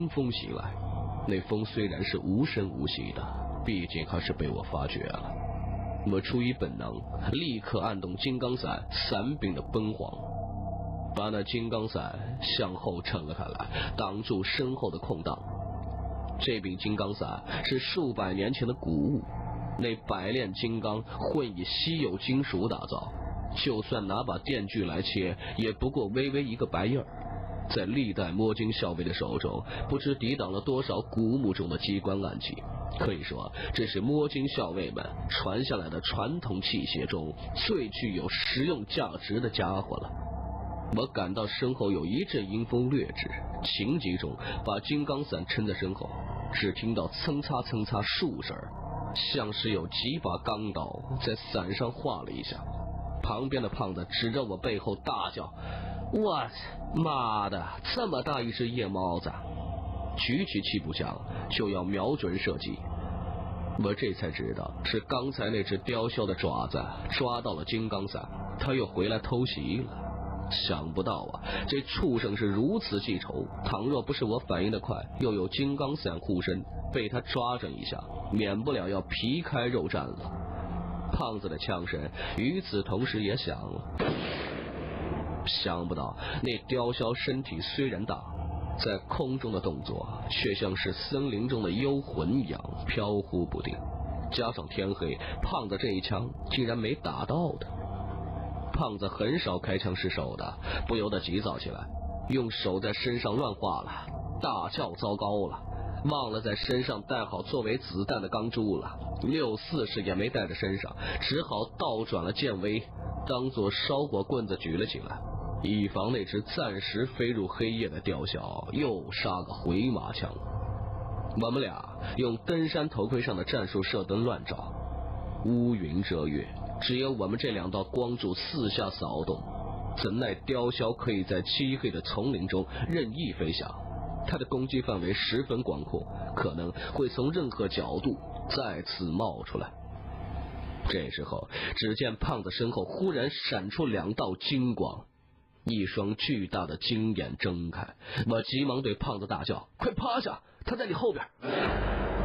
风袭来，那风虽然是无声无息的，毕竟还是被我发觉了。我出于本能，立刻按动金刚伞伞柄的奔黄，把那金刚伞向后撑了开来，挡住身后的空档。这柄金刚伞是数百年前的古物，那百炼金刚混以稀有金属打造，就算拿把电锯来切，也不过微微一个白印儿。在历代摸金校尉的手中，不知抵挡了多少古墓中的机关暗器。可以说，这是摸金校尉们传下来的传统器械中最具有实用价值的家伙了。我感到身后有一阵阴风掠至，情急中把金刚伞撑在身后，只听到蹭擦蹭擦数声，像是有几把钢刀在伞上划了一下。旁边的胖子指着我背后大叫：“我妈的，这么大一只夜猫子！”举起气步枪就要瞄准射击。我这才知道是刚才那只雕鸮的爪子抓到了金刚伞，他又回来偷袭了。想不到啊，这畜生是如此记仇，倘若不是我反应的快，又有金刚伞护身，被他抓着一下，免不了要皮开肉绽了。胖子的枪声与此同时也响了。想不到那雕鸮身体虽然大，在空中的动作却像是森林中的幽魂一样飘忽不定，加上天黑，胖子这一枪竟然没打到他。胖子很少开枪失手的，不由得急躁起来，用手在身上乱划了，大叫糟糕了，忘了在身上带好作为子弹的钢珠了，640也没带在身上，只好倒转了剑威，当作烧火棍子举了起来，以防那只暂时飞入黑夜的雕鸮又杀个回马枪。我们俩用登山头盔上的战术射灯乱照，乌云遮月，只有我们这两道光柱四下扫动，怎奈雕鸮可以在漆黑的丛林中任意飞翔，它的攻击范围十分广阔，可能会从任何角度再次冒出来。这时候只见胖子身后忽然闪出两道金光，一双巨大的金眼睁开，我急忙对胖子大叫：“快趴下，他在你后边！”